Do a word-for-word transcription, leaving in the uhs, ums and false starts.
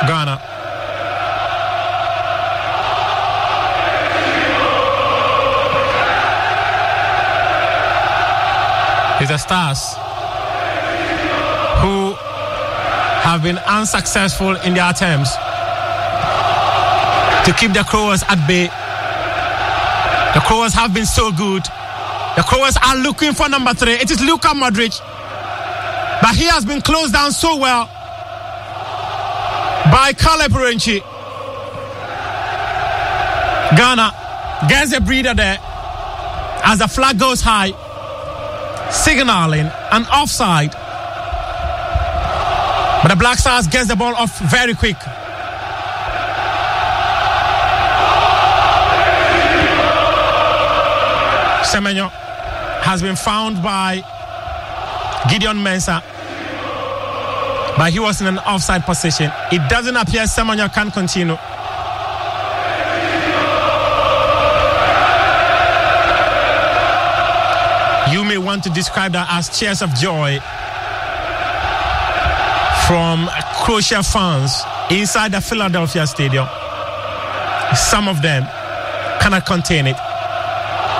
Ghana. It's the Stars who have been unsuccessful in their attempts to keep the Croats at bay. The Croats have been so good. The Croats are looking for number three. It is Luka Modric. But he has been closed down so well by Kale Purenchi. Ghana gets a breather there as the flag goes high, signaling an offside. But the Black Stars gets the ball off very quick. Semenyo has been found by Gideon Mensah, but he was in an offside position. It doesn't appear Semenyo can continue. You may want to describe that as cheers of joy from Croatia fans inside the Philadelphia Stadium. Some of them cannot contain it.